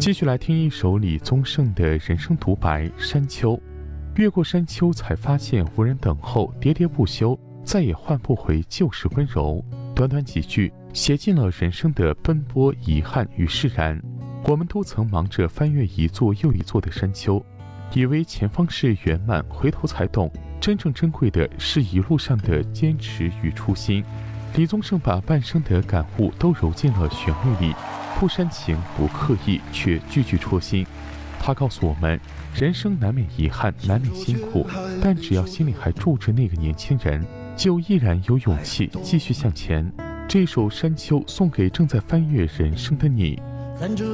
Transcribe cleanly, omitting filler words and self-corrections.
继续来听一首李宗盛的人生独白《山丘》。越过山丘，才发现无人等候，喋喋不休，再也换不回旧时温柔。短短几句，写尽了人生的奔波、遗憾与释然。我们都曾忙着翻越一座又一座的山丘，以为前方是圆满，回头才懂，真正珍贵的是一路上的坚持与初心。李宗盛把半生的感悟都揉进了旋律里，不煽情不刻意，却句句戳心。他告诉我们，人生难免遗憾，难免辛苦，但只要心里还住着那个年轻人，就依然有勇气继续向前。这首《山丘》送给正在翻越人生的你。